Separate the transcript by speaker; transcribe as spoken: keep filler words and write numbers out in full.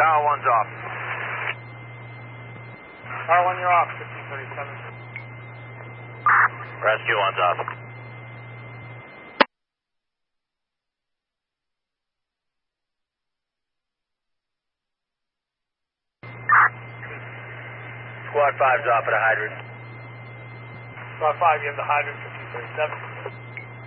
Speaker 1: Tower one's off.
Speaker 2: Tower one, you're off, fifteen thirty-seven.
Speaker 1: Rescue one's off. Squad five's off at a hydrant.
Speaker 2: Squad five, you have the hydrant, fifteen thirty-seven.